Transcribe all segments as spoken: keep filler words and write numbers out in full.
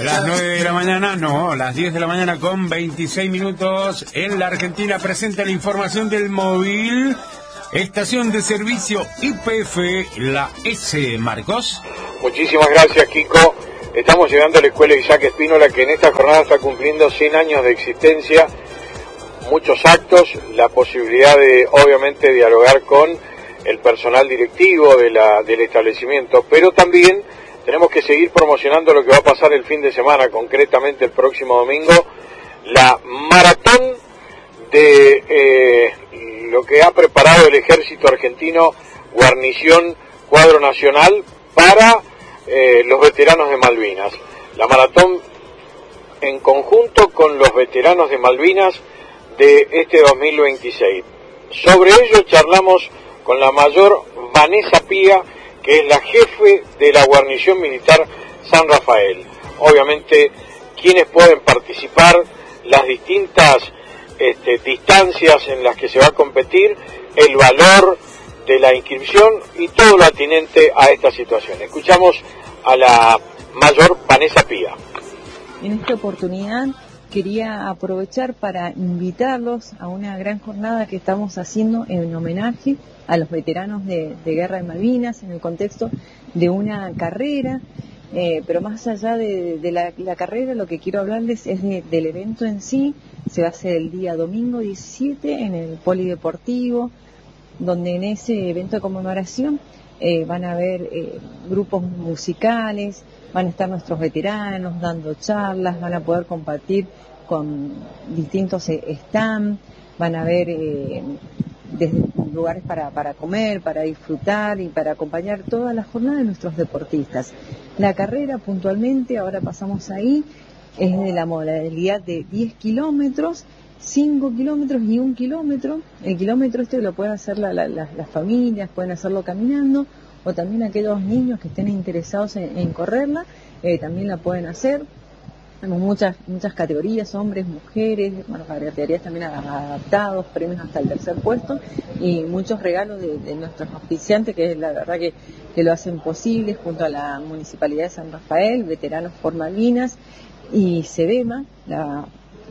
Las nueve de la mañana, no, las diez de la mañana con veintiséis minutos. En la Argentina presenta la información del móvil. Estación de servicio I P F, la S. Marcos. Muchísimas gracias, Kiko. Estamos llegando a la escuela Isaac Espínola, que en esta jornada está cumpliendo cien años de existencia. Muchos actos, la posibilidad de, obviamente, dialogar con el personal directivo de la, del establecimiento, pero también tenemos que seguir promocionando lo que va a pasar el fin de semana, concretamente el próximo domingo, la maratón de eh, lo que ha preparado el Ejército Argentino, guarnición cuadro nacional, para eh, los veteranos de Malvinas. La maratón en conjunto con los veteranos de Malvinas de este dos mil veintiséis. Sobre ello charlamos con la mayor Vanessa Pía, que es la jefe de la guarnición militar San Rafael. Obviamente, quienes pueden participar, las distintas este, distancias en las que se va a competir, el valor de la inscripción y todo lo atinente a esta situación. Escuchamos a la mayor Vanessa Pía. En esta oportunidad quería aprovechar para invitarlos a una gran jornada que estamos haciendo en homenaje a los veteranos de, de Guerra de Malvinas, en el contexto de una carrera, eh, pero más allá de, de la, la carrera, lo que quiero hablarles es de, del evento en sí. Se va a hacer el día domingo diecisiete en el Polideportivo, donde en ese evento de conmemoración eh, van a haber eh, grupos musicales, van a estar nuestros veteranos dando charlas, van a poder compartir con distintos stands, van a haber eh, desde lugares para, para comer, para disfrutar y para acompañar toda la jornada de nuestros deportistas. La carrera puntualmente, ahora pasamos ahí, es de la modalidad de diez kilómetros, cinco kilómetros y un kilómetro. El kilómetro este lo pueden hacer la, la, la, las familias, pueden hacerlo caminando, o también aquellos niños que estén interesados en, en correrla, eh, también la pueden hacer. Tenemos muchas muchas categorías, hombres, mujeres, bueno, categorías también adaptados, premios hasta el tercer puesto, y muchos regalos de, de nuestros auspiciantes, que es la verdad que, que lo hacen posible, junto a la Municipalidad de San Rafael, Veteranos por Malvinas, y SEVEMA, la,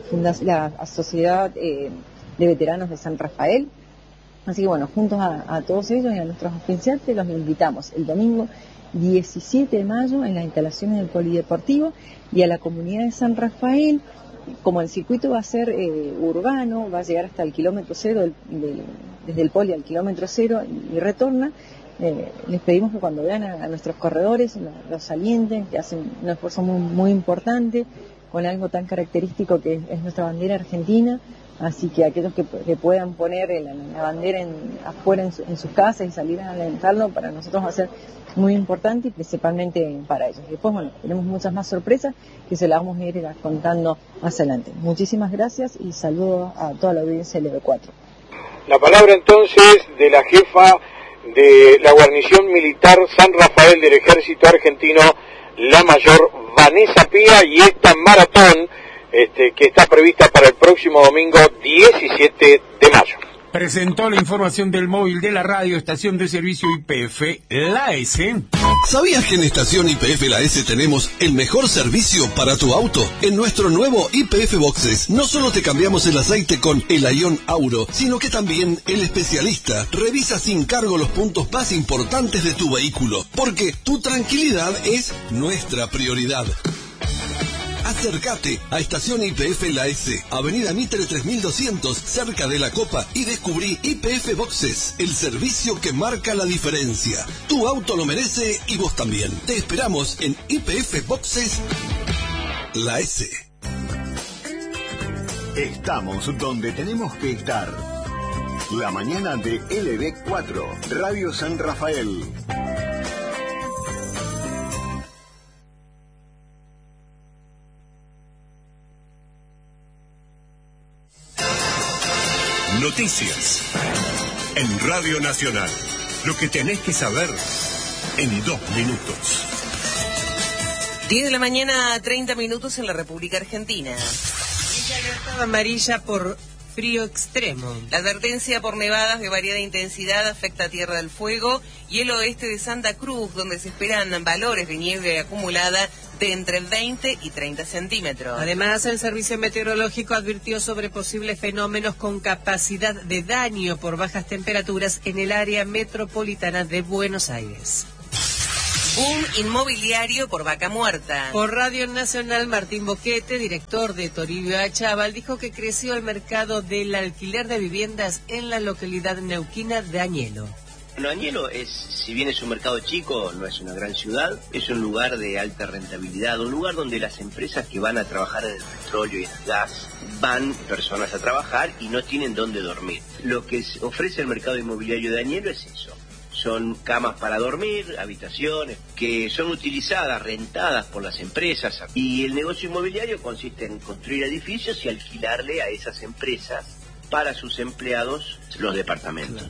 la Sociedad eh, de Veteranos de San Rafael. Así que bueno, juntos a, a todos ellos y a nuestros auspiciantes los invitamos el domingo diecisiete de mayo en las instalaciones del Polideportivo, y a la comunidad de San Rafael. Como el circuito va a ser eh, urbano, va a llegar hasta el kilómetro cero, del, del, desde el Poli al kilómetro cero y, y retorna, eh, les pedimos que cuando vean a, a nuestros corredores los, los alienten, que hacen un esfuerzo muy, muy importante con algo tan característico que es, es nuestra bandera argentina. Así que aquellos que, que puedan poner la, la bandera en, afuera en, su, en sus casas y salir a alentarlo, para nosotros va a ser muy importante, y principalmente para ellos. Y después, bueno, tenemos muchas más sorpresas que se las vamos a ir contando más adelante. Muchísimas gracias y saludos a toda la audiencia del L B cuatro. La palabra entonces de la jefa de la guarnición militar San Rafael del Ejército Argentino, la mayor Vanessa Pía, y esta maratón Este, que está prevista para el próximo domingo diecisiete de mayo. Presentó la información del móvil de la radio, estación de servicio I P F, la S. ¿Sabías que en estación I P F La S tenemos el mejor servicio para tu auto? En nuestro nuevo I P F Boxes no solo te cambiamos el aceite con el Ion Auro, sino que también el especialista revisa sin cargo los puntos más importantes de tu vehículo, porque tu tranquilidad es nuestra prioridad. Acércate a Estación I P F La S, Avenida Mitre tres mil doscientos, cerca de La Copa, y descubrí I P F Boxes, el servicio que marca la diferencia. Tu auto lo merece y vos también. Te esperamos en I P F Boxes La S. Estamos donde tenemos que estar. La mañana de L B cuatro, Radio San Rafael. Noticias en Radio Nacional. Lo que tenés que saber en dos minutos. diez de la mañana, treinta minutos en la República Argentina. Villa alerta amarilla por frío extremo. La advertencia por nevadas de variada intensidad afecta a Tierra del Fuego y el oeste de Santa Cruz, donde se esperan valores de nieve acumulada de entre veinte y treinta centímetros. Además, el Servicio Meteorológico advirtió sobre posibles fenómenos con capacidad de daño por bajas temperaturas en el área metropolitana de Buenos Aires. Boom inmobiliario por vaca muerta. Por Radio Nacional, Martín Boquete, director de Toribio Achával, dijo que creció el mercado del alquiler de viviendas en la localidad neuquina de Añelo. Bueno, Añelo es, si bien es un mercado chico, no es una gran ciudad, es un lugar de alta rentabilidad, un lugar donde las empresas que van a trabajar en el petróleo y en el gas van personas a trabajar y no tienen dónde dormir. Lo que ofrece el mercado inmobiliario de Añelo es eso. Son camas para dormir, habitaciones que son utilizadas, rentadas por las empresas. Y el negocio inmobiliario consiste en construir edificios y alquilarle a esas empresas para sus empleados los departamentos.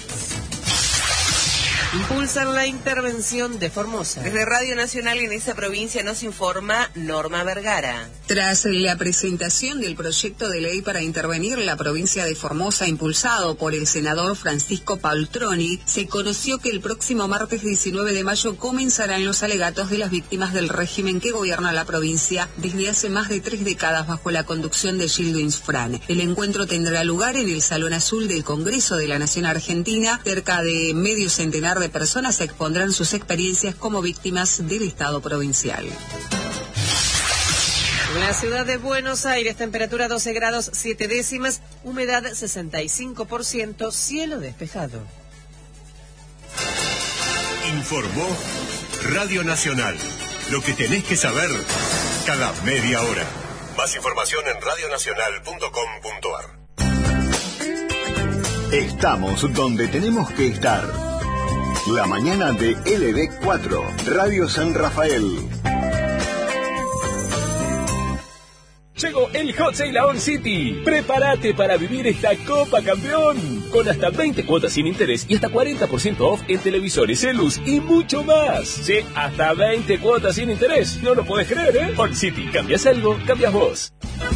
Impulsan la intervención de Formosa. Desde Radio Nacional en esa provincia nos informa Norma Vergara. Tras la presentación del proyecto de ley para intervenir la provincia de Formosa impulsado por el senador Francisco Paltroni, se conoció que el próximo martes diecinueve de mayo comenzarán los alegatos de las víctimas del régimen que gobierna la provincia desde hace más de tres décadas bajo la conducción de Gildo Insfrán. El encuentro tendrá lugar en el Salón Azul del Congreso de la Nación Argentina. Cerca de medio centenar de personas expondrán sus experiencias como víctimas del Estado provincial. En la ciudad de Buenos Aires, temperatura doce grados siete décimas, humedad sesenta y cinco por ciento, cielo despejado. Informó Radio Nacional. Lo que tenés que saber cada media hora. Más información en radio nacional punto com punto a r. Estamos donde tenemos que estar. La mañana de L B cuatro, Radio San Rafael. Llegó el Hot Sale a On City. Prepárate para vivir esta Copa Campeón. Con hasta veinte cuotas sin interés y hasta cuarenta por ciento off en televisores, celus y mucho más. Sí, hasta veinte cuotas sin interés. No lo podés creer, ¿eh? On City. ¿Cambias algo? Cambias vos.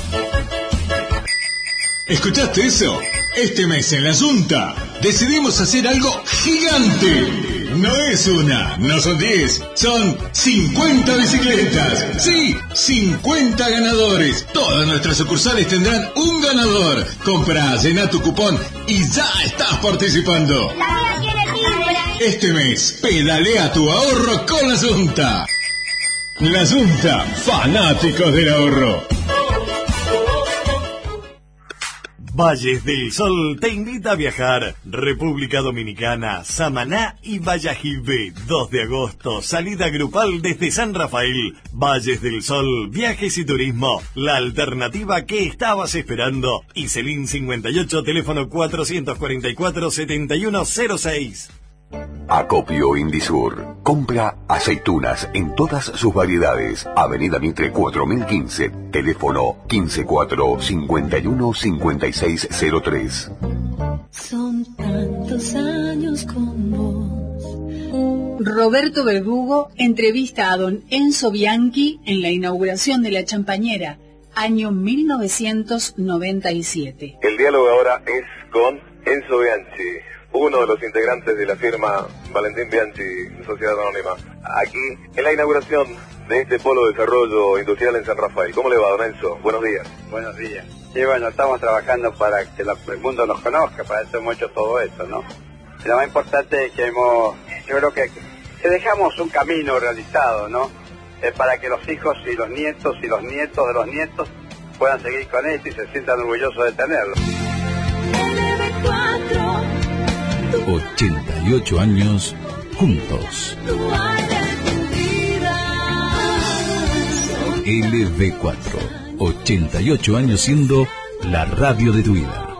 ¿Escuchaste eso? Este mes en la Junta decidimos hacer algo gigante. No es una, no son diez, son cincuenta bicicletas. Sí, cincuenta ganadores. Todas nuestras sucursales tendrán un ganador. Compra, llena tu cupón y ya estás participando. La mía tiene timbre. Este mes, pedalea tu ahorro con la Junta. La Junta, fanáticos del ahorro. Valles del Sol te invita a viajar. República Dominicana, Samaná y Valladolid. dos de agosto, salida grupal desde San Rafael. Valles del Sol, viajes y turismo. La alternativa que estabas esperando. Iselín cincuenta y ocho, teléfono cuatrocientos cuarenta y cuatro, setenta y uno cero seis. Acopio Indisur. Compra aceitunas en todas sus variedades. Avenida Mitre cuatro mil quince. Teléfono quince cuatro cincuenta y uno cincuenta y seis cero tres. Son tantos años con vos. Roberto Verdugo entrevista a don Enzo Bianchi en la inauguración de la Champañera, año mil novecientos noventa y siete. El diálogo ahora es con Enzo Bianchi, uno de los integrantes de la firma Valentín Bianchi, Sociedad Anónima, aquí en la inauguración de este polo de desarrollo industrial en San Rafael. ¿Cómo le va, don Enzo? Buenos días. Buenos días. Sí, bueno, estamos trabajando para que la, el mundo nos conozca, para eso hemos hecho todo esto, ¿no? Y lo más importante es que hemos, yo creo que, que dejamos un camino realizado, ¿no? Eh, para que los hijos y los nietos y los nietos de los nietos puedan seguir con esto y se sientan orgullosos de tenerlo. ochenta y ocho años juntos. L B cuatro, ochenta y ocho años siendo la radio de tu vida.